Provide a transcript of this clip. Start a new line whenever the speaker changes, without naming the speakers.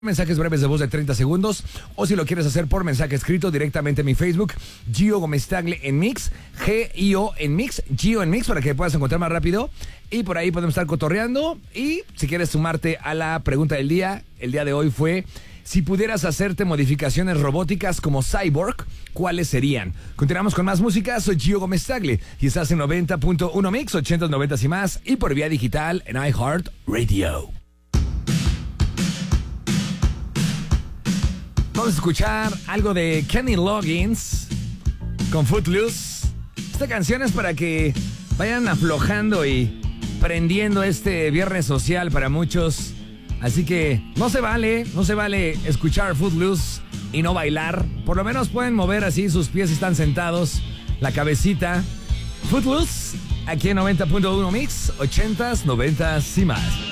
Mensajes breves de voz de 30 segundos, o si lo quieres hacer por mensaje escrito directamente en mi Facebook, Gio Gómez Tagle en Mix, G-I-O en Mix, Gio en Mix, para que puedas encontrar más rápido. Y por ahí podemos estar cotorreando. Y si quieres sumarte a la pregunta del día, el día de hoy fue: si pudieras hacerte modificaciones robóticas como Cyborg, ¿cuáles serían? Continuamos con más música. Soy Gio Gómez Tagle y estás en 90.1 Mix, 80, 90 y más, y por vía digital en iHeartRadio. Vamos a escuchar algo de Kenny Loggins con Footloose. Esta canción es para que vayan aflojando y prendiendo este viernes social para muchos. Así que no se vale escuchar Footloose y no bailar. Por lo menos pueden mover así sus pies si están sentados, la cabecita. Footloose, aquí en 90.1 Mix, 80s, 90s y más.